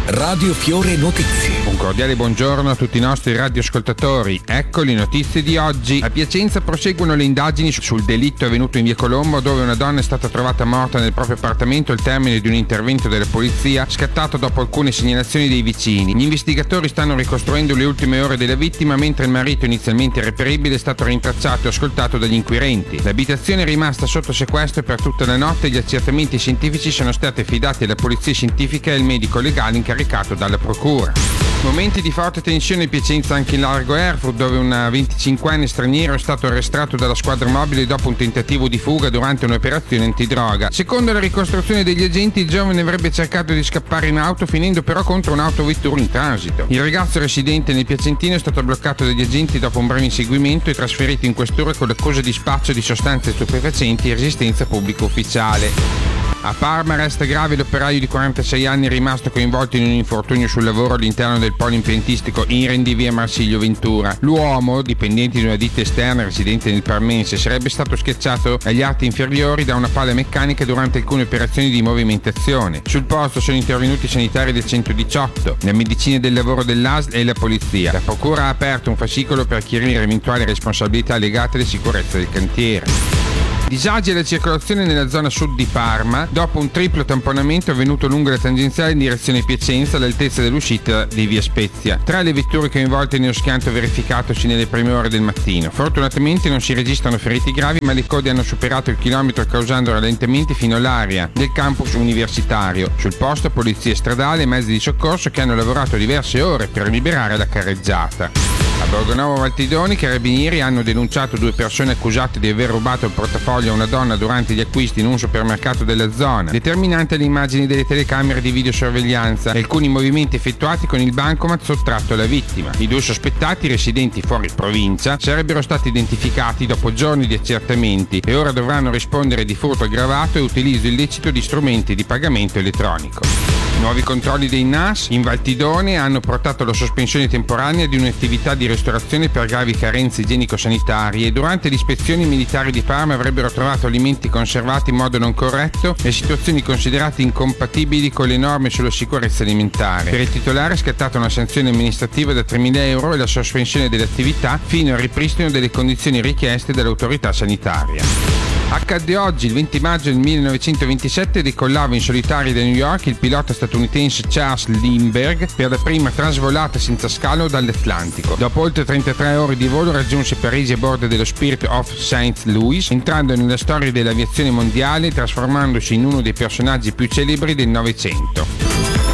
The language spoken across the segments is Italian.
Radio Fiore Notizie. Un cordiale buongiorno a tutti i nostri radioascoltatori. Ecco le notizie di oggi. A Piacenza proseguono le indagini sul delitto avvenuto in via Colombo, dove una donna è stata trovata morta nel proprio appartamento al termine di un intervento della polizia scattato dopo alcune segnalazioni dei vicini. Gli investigatori stanno ricostruendo le ultime ore della vittima, mentre il marito, inizialmente irreperibile, è stato rintracciato e ascoltato dagli inquirenti. L'abitazione è rimasta sotto sequestro per tutta la notte e gli accertamenti scientifici sono stati affidati alla polizia scientifica e al medico legale incaricato dalla procura. Momenti di forte tensione a Piacenza anche in largo Erfurt, dove un 25enne straniero è stato arrestato dalla squadra mobile dopo un tentativo di fuga durante un'operazione antidroga. Secondo la ricostruzione degli agenti, il giovane avrebbe cercato di scappare in auto, finendo però contro un'autovettura in transito. Il ragazzo residente nel Piacentino è stato bloccato dagli agenti dopo un breve inseguimento e trasferito in questura con l'accusa di spaccio di sostanze stupefacenti e resistenza pubblica ufficiale. A Parma resta grave l'operaio di 46 anni rimasto coinvolto in un infortunio sul lavoro all'interno del polo impiantistico Iren di via Marsilio Ventura. L'uomo, dipendente di una ditta esterna residente nel Parmense, sarebbe stato schiacciato agli arti inferiori da una pala meccanica durante alcune operazioni di movimentazione. Sul posto sono intervenuti i sanitari del 118, la medicina del lavoro dell'ASL e la polizia. La procura ha aperto un fascicolo per chiarire eventuali responsabilità legate alla sicurezza del cantiere. Disagi alla circolazione nella zona sud di Parma dopo un triplo tamponamento avvenuto lungo la tangenziale in direzione Piacenza all'altezza dell'uscita di via Spezia. Tra le vetture coinvolte nello schianto verificatosi nelle prime ore del mattino. Fortunatamente non si registrano feriti gravi, ma le code hanno superato il chilometro causando rallentamenti fino all'area del campus universitario. Sul posto polizia stradale e mezzi di soccorso che hanno lavorato diverse ore per liberare la carreggiata. A Borgonovo Valtidoni, i carabinieri hanno denunciato 2 persone accusate di aver rubato il portafoglio a una donna durante gli acquisti in un supermercato della zona. Determinante le immagini delle telecamere di videosorveglianza e alcuni movimenti effettuati con il bancomat sottratto alla vittima. I 2 sospettati, residenti fuori provincia, sarebbero stati identificati dopo giorni di accertamenti e ora dovranno rispondere di furto aggravato e utilizzo illecito di strumenti di pagamento elettronico. Nuovi controlli dei NAS in Valtidone hanno portato alla sospensione temporanea di un'attività di ristorazione per gravi carenze igienico-sanitarie e durante le ispezioni militari di Parma avrebbero trovato alimenti conservati in modo non corretto e situazioni considerate incompatibili con le norme sulla sicurezza alimentare. Per il titolare è scattata una sanzione amministrativa da 3.000 euro e la sospensione dell'attività fino al ripristino delle condizioni richieste dall'autorità sanitaria. Accadde oggi, il 20 maggio del 1927, decollava in solitaria da New York il pilota statunitense Charles Lindbergh per la prima trasvolata senza scalo dall'Atlantico. Dopo oltre 33 ore di volo raggiunse Parigi a bordo dello Spirit of St. Louis, entrando nella storia dell'aviazione mondiale e trasformandosi in uno dei personaggi più celebri del Novecento.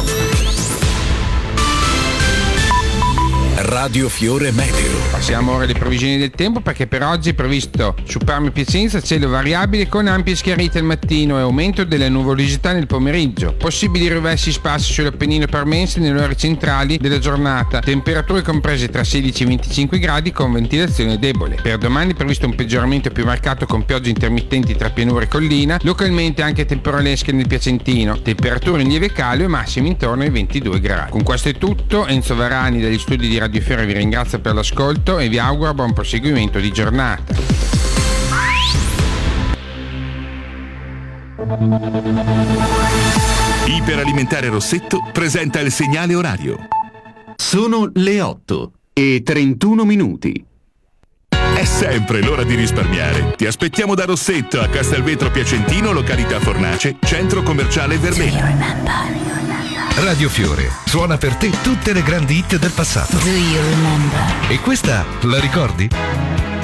Radio Fiore Meteo. Passiamo ora alle previsioni del tempo, perché per oggi è previsto su Parma e Piacenza cielo variabile con ampie schiarite al mattino e aumento della nuvolosità nel pomeriggio. Possibili rivessi sparsi sull'Appennino parmense nelle ore centrali della giornata. Temperature comprese tra 16 e 25 gradi con ventilazione debole. Per domani è previsto un peggioramento più marcato con piogge intermittenti tra pianura e collina, localmente anche temporalesche nel Piacentino. Temperature in lieve calo e massimi intorno ai 22 gradi. Con questo è tutto. Enzo Varani dagli studi di Radio Fiore vi ringrazio per l'ascolto e vi auguro buon proseguimento di giornata. Iperalimentare Rossetto presenta il segnale orario. Sono le 8:31. È sempre l'ora di risparmiare. Ti aspettiamo da Rossetto a Castelvetro Piacentino, località Fornace, centro commerciale Vermelho. Radio Fiore suona per te tutte le grandi hit del passato. E questa la ricordi?